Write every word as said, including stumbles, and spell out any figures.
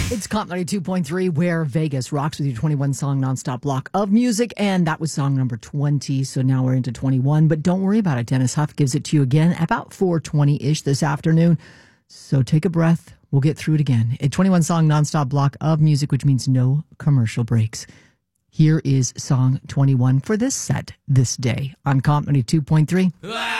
It's Comp ninety-two point three, where Vegas rocks with your twenty-one song nonstop block of music. And that was song number twenty. So now we're into twenty-one. But don't worry about it. Dennis Huff gives it to you again about four twenty-ish this afternoon. So take a breath. We'll get through it again. A twenty-one song nonstop block of music, which means no commercial breaks. Here is song twenty-one for this set this day on Comp ninety-two point three. Ah!